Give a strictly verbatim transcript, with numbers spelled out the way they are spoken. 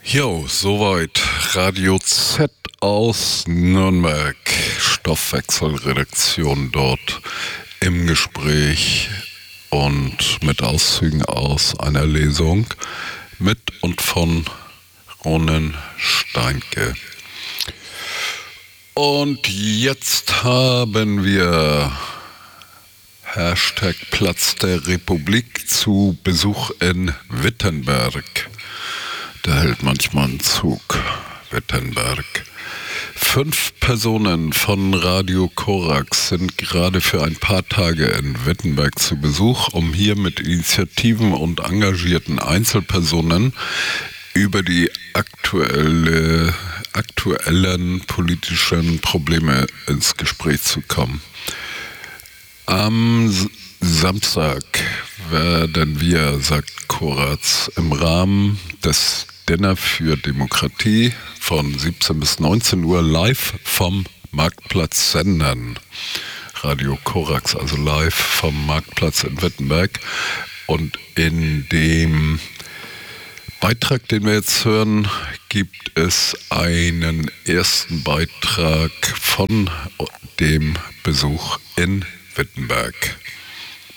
Jo, soweit Radio Z aus Nürnberg, Stoffwechselredaktion dort im Gespräch und mit Auszügen aus einer Lesung mit und von Ronen Steinke. Und jetzt haben wir Hashtag Platz der Republik zu Besuch in Wittenberg. Da hält manchmal ein Zug, Wittenberg. Fünf Personen von Radio Korax sind gerade für ein paar Tage in Wittenberg zu Besuch, um hier mit Initiativen und engagierten Einzelpersonen über die aktuelle, aktuellen politischen Probleme ins Gespräch zu kommen. Am Samstag werden wir, sagt Korax, im Rahmen des Dinner für Demokratie von siebzehn bis neunzehn Uhr live vom Marktplatz senden. Radio Korax, also live vom Marktplatz in Wittenberg. Und in dem Beitrag, den wir jetzt hören, gibt es einen ersten Beitrag von dem Besuch in Wittenberg.